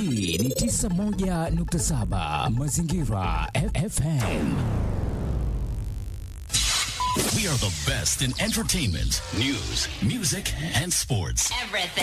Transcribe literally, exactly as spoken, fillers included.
Hii ni tisini na moja nukta saba Mazingira F M. We are the best in entertainment, news, music, and sports. Everything.